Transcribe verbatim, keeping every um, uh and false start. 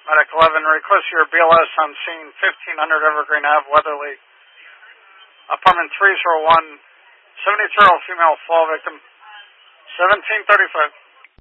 Medic eleven, request your B L S on scene fifteen hundred Evergreen Ave, Weatherly. Apartment three oh one, seventy-three-year-old female fall victim, seventeen thirty-five.